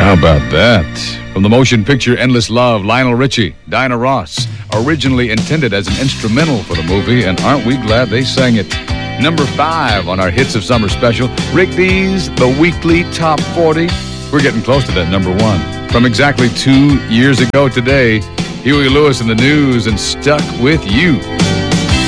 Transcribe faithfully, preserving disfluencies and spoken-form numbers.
How about that? From the motion picture Endless Love, Lionel Richie, Diana Ross, originally intended as an instrumental for the movie, and aren't we glad they sang it? Number five on our Hits of Summer special, Rick Dees, the weekly top forty. We're getting close to that number one. From exactly two years ago today, Huey Lewis in the News and Stuck With You.